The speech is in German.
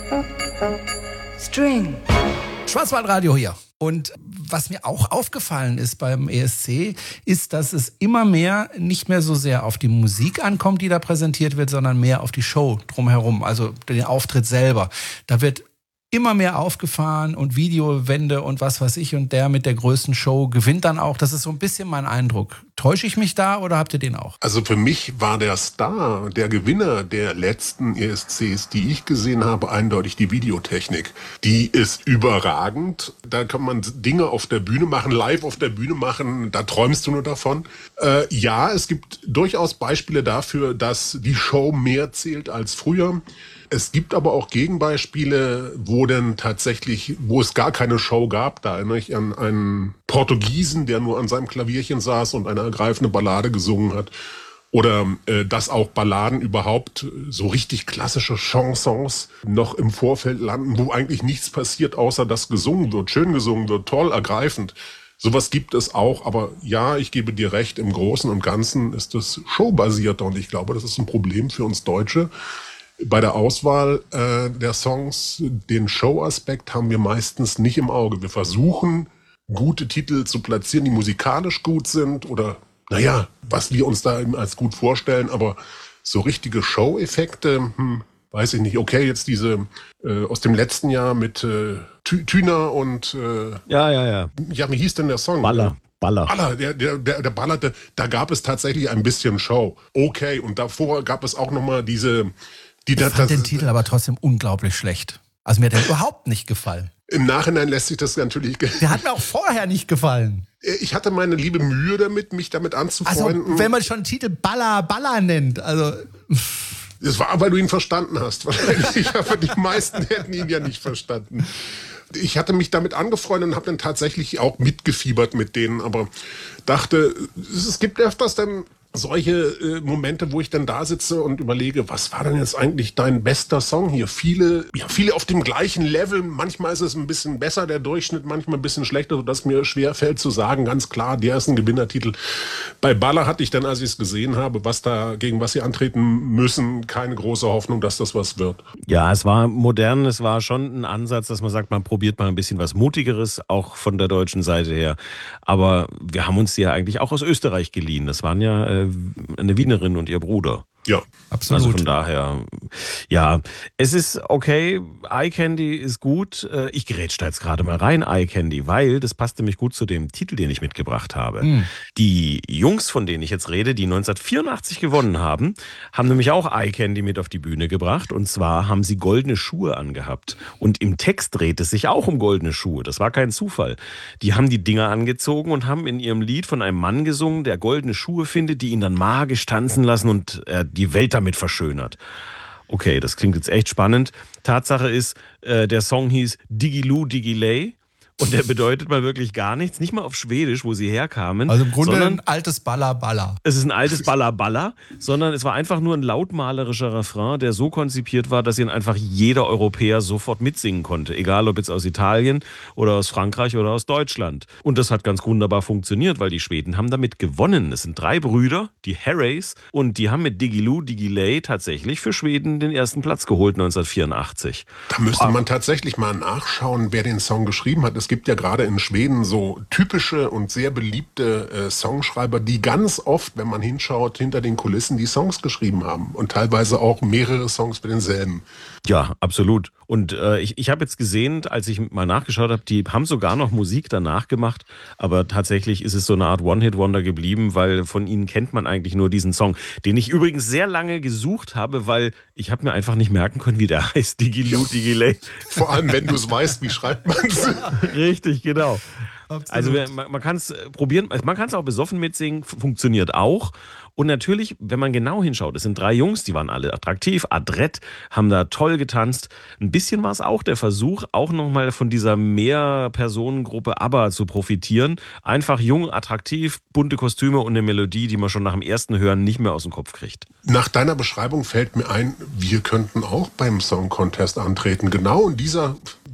String. Schwarzwaldradio hier. Und was mir auch aufgefallen ist beim ESC, ist, dass es immer mehr nicht mehr so sehr auf die Musik ankommt, die da präsentiert wird, sondern mehr auf die Show drumherum, also den Auftritt selber. Da wird immer mehr aufgefahren und Videowände und was weiß ich, und der mit der größten Show gewinnt dann auch. Das ist so ein bisschen mein Eindruck. Täusche ich mich da oder habt ihr den auch? Also für mich war der Star, der Gewinner der letzten ESCs, die ich gesehen habe, eindeutig die Videotechnik. Die ist überragend. Da kann man Dinge auf der Bühne machen, live auf der Bühne machen, da träumst du nur davon. Ja, es gibt durchaus Beispiele dafür, dass die Show mehr zählt als früher. Es gibt aber auch Gegenbeispiele, wo es gar keine Show gab. Da erinnere ich an einen Portugiesen, der nur an seinem Klavierchen saß und eine ergreifende Ballade gesungen hat. Oder dass auch Balladen überhaupt, so richtig klassische Chansons, noch im Vorfeld landen, wo eigentlich nichts passiert, außer dass gesungen wird, schön gesungen wird, toll, ergreifend. Sowas gibt es auch, aber ja, ich gebe dir recht, im Großen und Ganzen ist es showbasierter und ich glaube, das ist ein Problem für uns Deutsche. Bei der Auswahl der Songs, den Show-Aspekt haben wir meistens nicht im Auge. Wir versuchen, gute Titel zu platzieren, die musikalisch gut sind oder, was wir uns da eben als gut vorstellen, aber so richtige Show-Effekte, weiß ich nicht. Okay, jetzt diese aus dem letzten Jahr mit Tüner und Ja, wie hieß denn der Song? Baller, der ballerte, da gab es tatsächlich ein bisschen Show. Okay, und davor gab es auch nochmal diese... Ich fand den Titel aber trotzdem unglaublich schlecht. Also mir hat der überhaupt nicht gefallen. Im Nachhinein lässt sich das natürlich... Der hat mir auch vorher nicht gefallen. Ich hatte meine liebe Mühe damit, mich damit anzufreunden. Also wenn man schon einen Titel Baller nennt, also... Das war, weil du ihn verstanden hast. Wahrscheinlich, aber die meisten hätten ihn ja nicht verstanden. Ich hatte mich damit angefreundet und habe dann tatsächlich auch mitgefiebert mit denen, aber dachte, es gibt öfters dann solche Momente, wo ich dann da sitze und überlege, was war denn jetzt eigentlich dein bester Song hier? Viele auf dem gleichen Level. Manchmal ist es ein bisschen besser, der Durchschnitt, manchmal ein bisschen schlechter, sodass mir schwer fällt zu sagen, ganz klar, der ist ein Gewinnertitel. Bei Baller hatte ich dann, als ich es gesehen habe, gegen was sie antreten müssen, keine große Hoffnung, dass das was wird. Ja, es war modern, es war schon ein Ansatz, dass man sagt, man probiert mal ein bisschen was Mutigeres, auch von der deutschen Seite her. Aber wir haben uns die ja eigentlich auch aus Österreich geliehen. Das waren ja eine Wienerin und ihr Bruder. Ja, absolut. Also von daher, ja, es ist okay, Eye Candy ist gut. Ich grätsch da jetzt gerade mal rein, Eye Candy, weil das passt nämlich gut zu dem Titel, den ich mitgebracht habe. Die Jungs, von denen ich jetzt rede, die 1984 gewonnen haben nämlich auch Eye Candy mit auf die Bühne gebracht. Und zwar haben sie goldene Schuhe angehabt. Und im Text dreht es sich auch um goldene Schuhe. Das war kein Zufall. Die haben die Dinger angezogen und haben in ihrem Lied von einem Mann gesungen, der goldene Schuhe findet, die ihn dann magisch tanzen lassen und die Welt damit verschönert. Okay, das klingt jetzt echt spannend. Tatsache ist, der Song hieß Digiloo Digiley und der bedeutet mal wirklich gar nichts, nicht mal auf Schwedisch, wo sie herkamen. Also im Grunde ein altes Baller. Es ist ein altes Baller, sondern es war einfach nur ein lautmalerischer Refrain, der so konzipiert war, dass ihn einfach jeder Europäer sofort mitsingen konnte. Egal ob jetzt aus Italien oder aus Frankreich oder aus Deutschland. Und das hat ganz wunderbar funktioniert, weil die Schweden haben damit gewonnen. Es sind 3 Brüder, die Harrys, und die haben mit Digiloo Digiley tatsächlich für Schweden den ersten Platz geholt 1984. Da müsste man tatsächlich mal nachschauen, wer den Song geschrieben hat. Es gibt ja gerade in Schweden so typische und sehr beliebte Songschreiber, die ganz oft, wenn man hinschaut, hinter den Kulissen die Songs geschrieben haben und teilweise auch mehrere Songs für denselben. Ja, absolut. Und ich habe jetzt gesehen, als ich mal nachgeschaut habe, die haben sogar noch Musik danach gemacht, aber tatsächlich ist es so eine Art One-Hit-Wonder geblieben, weil von ihnen kennt man eigentlich nur diesen Song, den ich übrigens sehr lange gesucht habe, weil ich habe mir einfach nicht merken können, wie der heißt, Digiloo Digiley. Vor allem, wenn du es weißt, wie schreibt man es? Richtig, genau. Absolut. Also man kann es probieren, man kann es auch besoffen mitsingen, funktioniert auch. Und natürlich, wenn man genau hinschaut, es sind 3 Jungs, die waren alle attraktiv, adrett, haben da toll getanzt. Ein bisschen war es auch der Versuch, auch nochmal von dieser Mehrpersonengruppe ABBA zu profitieren. Einfach jung, attraktiv, bunte Kostüme und eine Melodie, die man schon nach dem ersten Hören nicht mehr aus dem Kopf kriegt. Nach deiner Beschreibung fällt mir ein, wir könnten auch beim Song Contest antreten. Genau in dieser